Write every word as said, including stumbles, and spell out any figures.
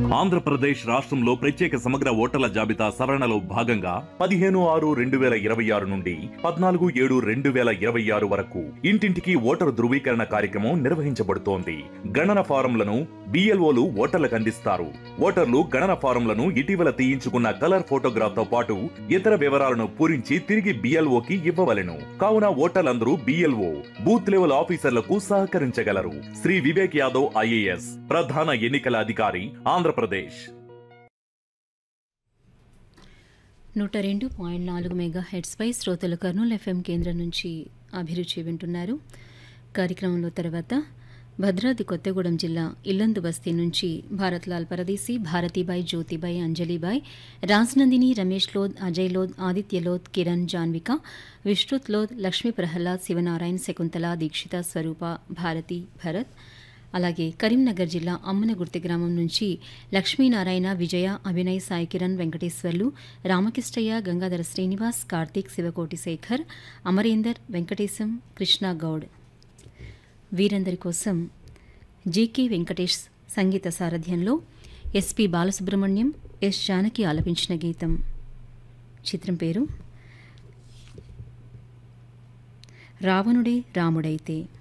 ఆంధ్రప్రదేశ్ రాష్ట్రంలో ప్రత్యేక సమగ్ర ఓటర్ల జాబితా సవరణలో భాగంగా పదిహేను ఆరు రెండు వేల ఇరవై ఆరు నుండి పద్నాలుగు ఏడు రెండు వేల ఇరవై ఆరు వరకు ఇంటింటికి ఓటరు ధృవీకరణ కార్యక్రమం నిర్వహించబడుతోంది. గణన ఫారంలను బిఎల్ఓలు ఓటర్లకు అందిస్తారు. ఓటర్లు గణన ఫారంలను ఇటీవల తీయించుకున్న కలర్ ఫోటోగ్రాఫ్ తో పాటు ఇతర వివరాలను పూరించి తిరిగి బిఎల్ఓకి ఇవ్వవలెను. కావున ఓటర్లందరూ బిఎల్ఓ బూత్ లెవెల్ ఆఫీసర్లకు సహకరించగలరు. శ్రీ వివేక్ యాదవ్ ఐఏఎస్ ప్రధాన ఎన్నికల అధికారి, ఆంధ్రప్రదేశ్. నూట రెండు పాయింట్ నాలుగు మెగా హెడ్స్ పై శ్రోతలు కర్నూలు ఎఫ్ఎం కేంద్రం నుంచి అభిరుచి వింటున్నారు. కార్యక్రమంలో తర్వాత భద్రాద్రి కొత్తగూడెం జిల్లా ఇల్లందు బస్తీ నుంచి భారత్లాల్ పరదేశీ, భారతీబాయ్, జ్యోతిబాయ్, అంజలిబాయ్, రాజ్నందిని, రమేష్ లోద్, అజయ్ లోద్, ఆదిత్య లోద్, కిరణ్, జాన్విక, విష్ణుత్ లోద్, లక్ష్మీ ప్రహ్లాద్, శివనారాయణ్, శకుంతల, దీక్షిత, స్వరూప, భారతి, భరత్. అలాగే కరీంనగర్ జిల్లా అమ్మనగుర్తి గ్రామం నుంచి లక్ష్మీనారాయణ, విజయ, అభినయ్, సాయి కిరణ్, వెంకటేశ్వర్లు, రామకృష్ణయ్య, గంగాధర శ్రీనివాస్, కార్తీక్, శివకోటి శేఖర్, అమరేందర్, వెంకటేశం, కృష్ణ గౌడ్. వీరందరి కోసం జీకే వెంకటేష్ సంగీత సారథ్యంలో ఎస్పి బాలసుబ్రహ్మణ్యం, ఎస్ జానకి ఆలపించిన గీతం. చిత్రం పేరు రావణుడే రాముడైతే.